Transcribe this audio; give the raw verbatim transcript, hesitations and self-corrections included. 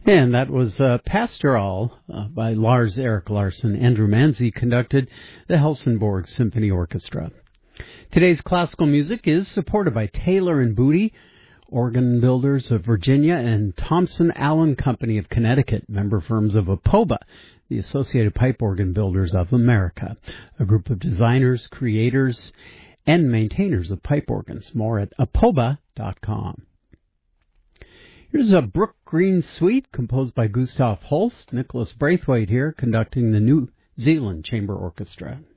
And that was uh, Pastoral uh, by Lars Erik Larsson. Andrew Manzi conducted the Helsingborg Symphony Orchestra. Today's classical music is supported by Taylor and Booty, organ builders of Virginia, and Thompson Allen Company of Connecticut, member firms of APOBA, the Associated Pipe Organ Builders of America, a group of designers, creators, and maintainers of pipe organs. More at apoba dot com. Here's a Brook Green Suite composed by Gustav Holst. Nicholas Braithwaite here conducting the New Zealand Chamber Orchestra.